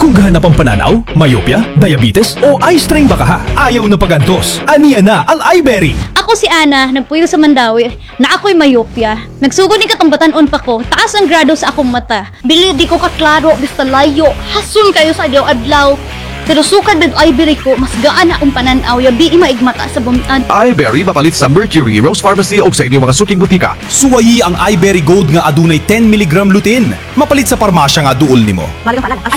Dughan na pampananaw, myopia, diabetes o eye strain baka ha? Ayaw na pagantos. Aniya na al iBerry. Ako si Ana, nagpuyo sa Mandawi, na ako'y mayopya. Nagsugod ni katambatan-on pa ko, taas ang grado sa akong mata. Bili di ko kaklaro, basta layo, hasun kayo sa adlaw-adlaw. Pero sukad ng iBerry ko, mas gaan na akong pananaw, yabi maigmata sa bumian. iBerry mapalit sa Mercury, Rose Pharmacy o sa inyong mga suking butika. Suwayi ang iBerry Gold nga adunay 10 mg lutein. Mapalit sa parmasya nga duol nimo. Maling palag.